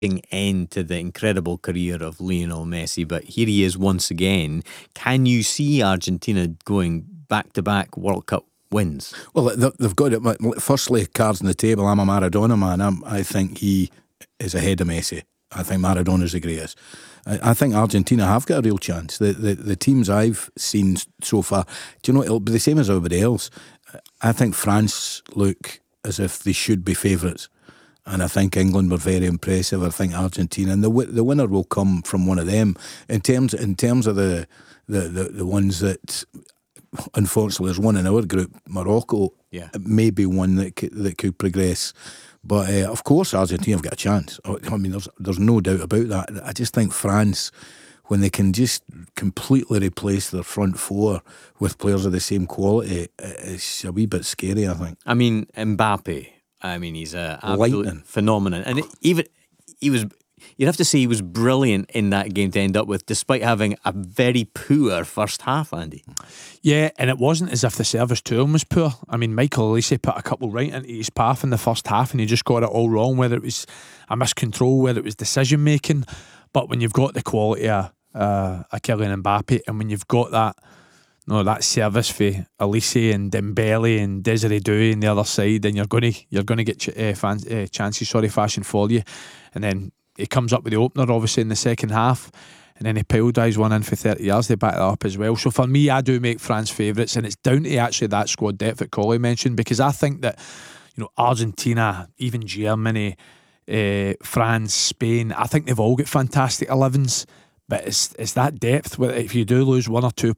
end to the incredible career of Lionel Messi, but here he is once again. Can you see Argentina going back to back World Cup wins? Well, they've got it. Firstly, cards on the table. I'm a Maradona man. I think he is ahead of Messi. I think Maradona's the greatest. I think Argentina have got a real chance. The teams I've seen so far, do you know, it'll be the same as everybody else. I think France look as if they should be favourites. And I think England were very impressive. I think Argentina, and the winner will come from one of them. In terms of the ones that, unfortunately, there's one in our group, Morocco. Yeah, may be one that could progress. But of course, Argentina have got a chance. I mean, there's no doubt about that. I just think France, when they can just completely replace their front four with players of the same quality, it's a wee bit scary, I think. I mean, Mbappe. I mean, he's a absolute Lightning phenomenon, and he was. You'd have to say he was brilliant in that game to end up with, despite having a very poor first half, Andy. Yeah, and it wasn't as if the service to him was poor. I mean, Michael Olise put a couple right into his path in the first half, and he just got it all wrong. Whether it was a miscontrol, whether it was decision making, but when you've got the quality of Kylian Mbappe, and when you've got that service for Olise and Dembele and Desiree Doué on the other side, then you're going to get chances. Fashion for you, and then he comes up with the opener, obviously in the second half, and then he pile drives one in for 30 yards. They back that up as well. So for me, I do make France favourites, and it's down to actually that squad depth that Collie mentioned, because I think that Argentina, even Germany, France, Spain, I think they've all got fantastic 11s. But it's that depth where if you do lose one or two